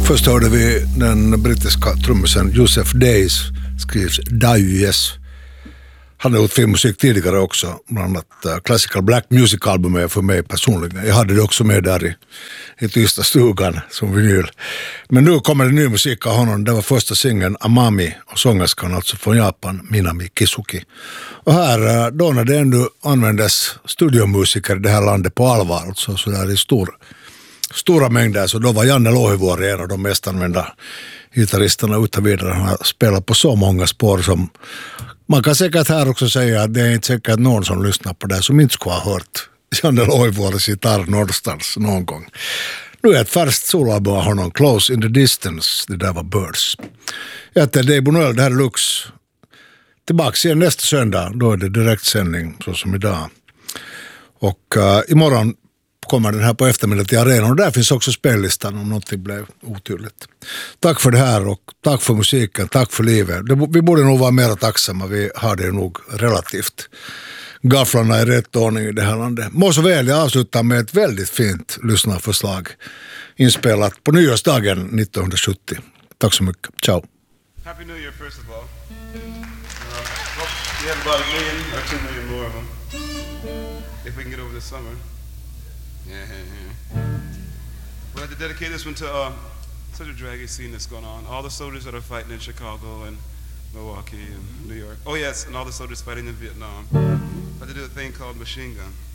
Först hörde vi den brittiska trummisen Joseph Days, skrivs Dayes. Han har gjort filmmusik tidigare också, bland annat Classical Black Music-album är för mig personligen. Jag hade det också med där i tysta stugan som vinyl. Men nu kommer det ny musik av honom. Det var första singeln Amami och sångerskan alltså från Japan, Minami Kisuki. Och här, då när det ändå användes studiomusiker i det här landet på allvar, alltså så där i stora mängder, så då var Janne Lohivuori en av de mest använda gitarristerna utan vidare. Han har spelat på så många spår som man kan säkert här också säga att det är inte säkert någon som lyssnar på det som inte skulle ha hört Janne Lohivuoris gitarr någonstans någon gång. Nu är ett färskt soloalbum av honom, Close in the Distance, det där var Birds. Jag heter Dave Bonell, det här är Lux. Tillbaka igen nästa söndag, då är det direktsändning så som idag. Och imorgon kommer den här på eftermiddag till arenan och där finns också spellistan om någonting blev otydligt. Tack för det här och tack för musiken, tack för livet. Vi borde nog vara mer tacksamma, vi har det nog relativt. Gafflarna är rätt ordning i det här landet. Må så väl, jag avslutar med ett väldigt fint lyssnarförslag inspelat på nyårsdagen 1970. Tack så mycket, ciao. Happy New Year first of all. We have about 1 million or 2 million more of them. If we can get over this summer. Yeah. We'd like to dedicate this one to such a draggy scene that's going on. All the soldiers that are fighting in Chicago and Milwaukee and New York. Oh yes, and all the soldiers fighting in Vietnam. I'd like to do a thing called Machine Gun.